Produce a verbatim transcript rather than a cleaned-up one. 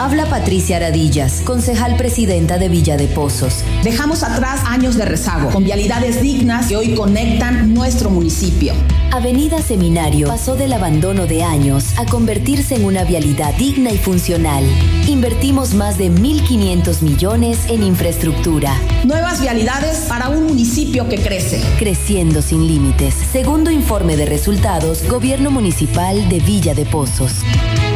Habla Patricia Aradillas, concejal presidenta de Villa de Pozos. Dejamos atrás años de rezago, con vialidades dignas que hoy conectan nuestro municipio. Avenida Seminario pasó del abandono de años a convertirse en una vialidad digna y funcional. Invertimos más de mil quinientos millones en infraestructura. Nuevas vialidades para un municipio que crece. Creciendo sin límites. Segundo informe de resultados, Gobierno Municipal de Villa de Pozos.